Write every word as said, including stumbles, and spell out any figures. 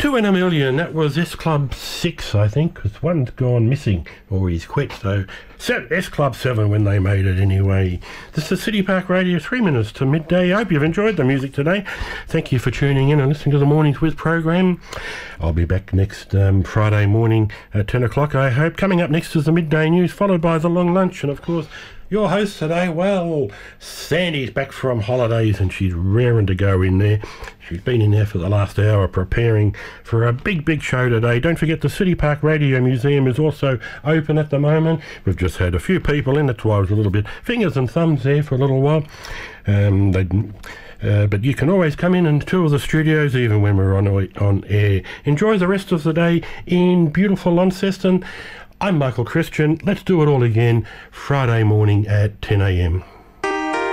Two in a million, that was S Club six, I think, because one's gone missing, or he's quit, so S Club seven when they made it anyway. This is City Park Radio, three minutes to midday. I hope you've enjoyed the music today. Thank you for tuning in and listening to the Mornings With program. I'll be back next um, Friday morning at ten o'clock, I hope. Coming up next is the midday news, followed by the long lunch, and of course, your host today, well, Sandy's back from holidays and she's raring to go in there. She's been in there for the last hour preparing for a big, big show today. Don't forget the City Park Radio Museum is also open at the moment. We've just had a few people in, that's why I was a little bit fingers and thumbs there for a little while. Um, they Uh, but you can always come in and tour the studios even when we're on, on air. Enjoy the rest of the day in beautiful Launceston. I'm Michael Christian. Let's do it all again Friday morning at ten a m